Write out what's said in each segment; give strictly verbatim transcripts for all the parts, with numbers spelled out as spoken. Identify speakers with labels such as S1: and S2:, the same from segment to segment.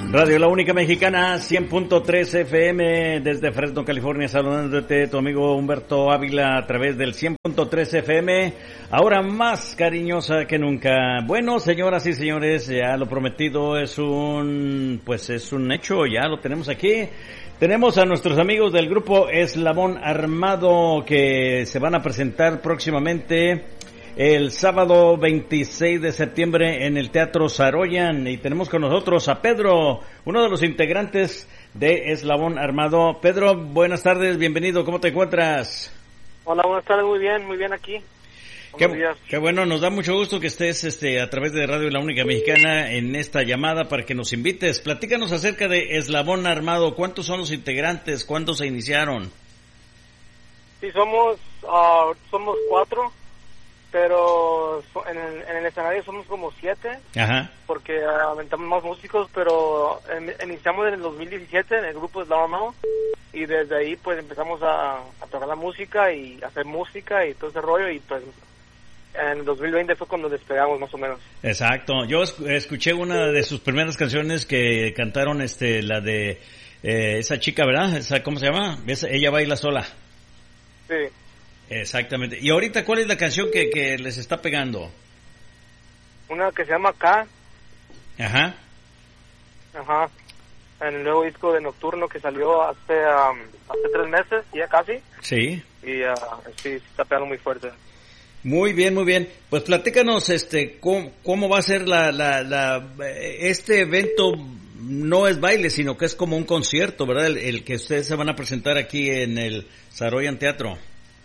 S1: Radio La Única Mexicana, cien punto tres F M, desde Fresno, California, saludándote tu amigo Humberto Ávila a través del cien punto tres F M, ahora más cariñosa que nunca. Bueno, señoras y señores, ya lo prometido es un, pues es un hecho, ya lo tenemos aquí. Tenemos a nuestros amigos del grupo Eslabón Armado que se van a presentar próximamente el sábado veintiséis de septiembre en el Teatro Saroyan, y tenemos con nosotros a Pedro, uno de los integrantes de Eslabón Armado. Pedro, buenas tardes, bienvenido, ¿cómo te encuentras?
S2: Hola, buenas tardes, muy bien, muy bien aquí.
S1: Qué, qué bueno, nos da mucho gusto que estés este a través de Radio La Única Mexicana en esta llamada para que nos invites. Platícanos acerca de Eslabón Armado, ¿cuántos son los integrantes? ¿Cuándo se iniciaron?
S2: Sí, somos, uh, somos cuatro. Pero en el, en el escenario somos como siete.
S1: Ajá.
S2: Porque uh, aventamos más músicos, pero en, iniciamos en el dos mil diecisiete en el grupo Eslabón Armado, y desde ahí pues empezamos a, a tocar la música y hacer música y todo ese rollo, y pues en el dos mil veinte fue cuando despegamos más o menos.
S1: Exacto, yo escuché una de sus primeras canciones que cantaron, este la de eh, esa chica, ¿verdad? Esa, ¿cómo se llama? Esa, Ella Baila Sola.
S2: Sí.
S1: Exactamente. ¿Y ahorita cuál es la canción que, que les está pegando?
S2: Una que se llama K.
S1: Ajá.
S2: Ajá. En el nuevo disco de Nocturno que salió hace um, hace tres meses, ya casi.
S1: Sí.
S2: Y uh, sí, está pegando muy fuerte.
S1: Muy bien, muy bien. Pues platícanos, este, cómo, cómo va a ser la, la, la, este evento. No es baile, sino que es como un concierto, ¿verdad? El, el que ustedes se van a presentar aquí en el Saroyan Teatro.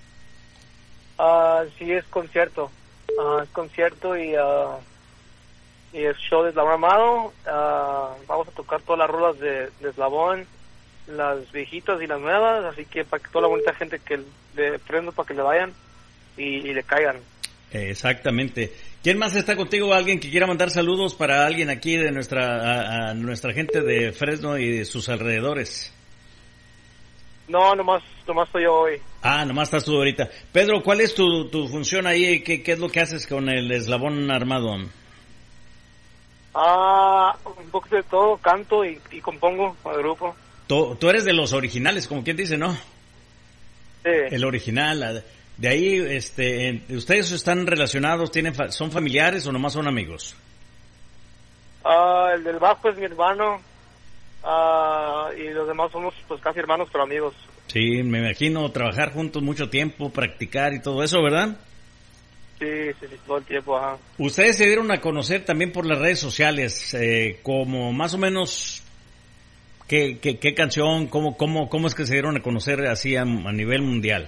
S2: Uh, sí, es concierto. Uh, es concierto y, uh, y es show de Eslabón Armado. Uh, vamos a tocar todas las rolas de, de Eslabón, las viejitas y las nuevas, así que para que toda la bonita gente que le prendo para que le vayan y, y le caigan.
S1: Exactamente. ¿Quién más está contigo? ¿Alguien que quiera mandar saludos para alguien aquí de nuestra a, a nuestra gente de Fresno y de sus alrededores?
S2: No, nomás, nomás estoy yo hoy.
S1: Ah, nomás estás tú ahorita. Pedro, ¿cuál es tu, tu función ahí? ¿Qué, ¿Qué es lo que haces con el Eslabón Armado?
S2: Ah, un poco de todo, canto y, y compongo al grupo.
S1: Tú, tú eres de los originales, como quien dice, ¿no?
S2: Sí.
S1: El original. De ahí, este, ¿ustedes están relacionados? ¿Tienen fa- ¿Son familiares o nomás son amigos?
S2: Ah, el del bajo es mi hermano. Uh, y los demás somos pues casi hermanos pero amigos.
S1: Sí, me imagino trabajar juntos mucho tiempo, practicar y todo eso, ¿verdad?
S2: Sí, sí, sí, todo el tiempo, ajá.
S1: Ustedes se dieron a conocer también por las redes sociales, eh, como más o menos qué, qué, qué canción, cómo, cómo, cómo es que se dieron a conocer así a, a nivel mundial.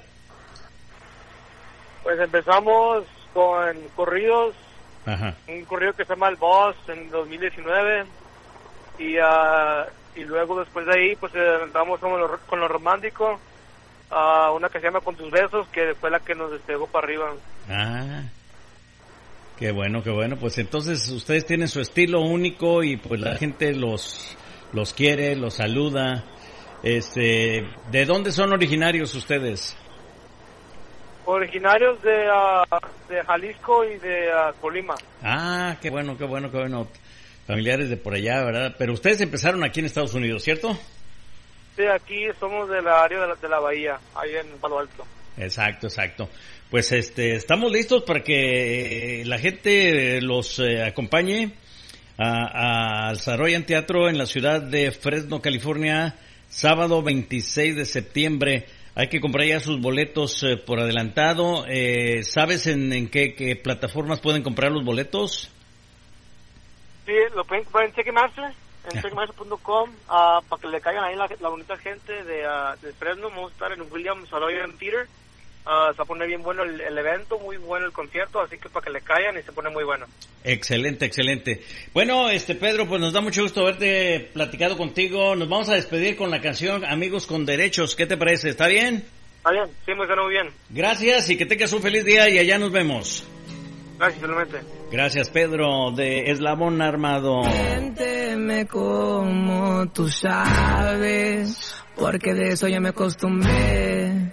S2: Pues empezamos con corridos.
S1: Ajá.
S2: Un corrido que se llama El Boss en dos mil diecinueve y uh, y luego después de ahí pues entramos con lo, con lo romántico, uh, una que se llama Con tus besos, que fue la que nos despegó para arriba.
S1: Ah, qué bueno, qué bueno. Pues entonces ustedes tienen su estilo único y pues la gente los los quiere, los saluda. Este, ¿de dónde son originarios ustedes?
S2: Originarios de uh, de Jalisco y de uh, Colima.
S1: Ah, qué bueno, qué bueno, qué bueno. Familiares de por allá, ¿verdad? Pero ustedes empezaron aquí en Estados Unidos, ¿cierto?
S2: Sí, aquí somos del área de la, de la bahía, ahí en Palo Alto.
S1: Exacto, exacto. Pues este, estamos listos para que eh, la gente los eh, acompañe a, a, al Saroyan Teatro en la ciudad de Fresno, California, sábado veintiséis de septiembre. Hay que comprar ya sus boletos eh, por adelantado. Eh, ¿Sabes en, en qué, qué plataformas pueden comprar los boletos?
S2: Sí, lo pueden comprar en Ticketmaster, en ticketmaster punto com, uh, para que le caigan ahí la, la bonita gente de, uh, de Fresno. Vamos a estar en Williams Saroyan Theater. Uh, se va a poner bien bueno el, el evento, muy bueno el concierto, así que para que le caigan y se pone muy bueno.
S1: Excelente, excelente. Bueno, este Pedro, pues nos da mucho gusto haberte platicado contigo. Nos vamos a despedir con la canción Amigos con Derechos. ¿Qué te parece? ¿Está bien?
S2: Está bien, sí, me suena muy bien.
S1: Gracias y que tengas un feliz día y allá nos vemos.
S2: Gracias, igualmente.
S1: Gracias, Pedro, de Eslabón Armado.
S3: Siénteme como tú sabes, porque de eso ya me acostumbré.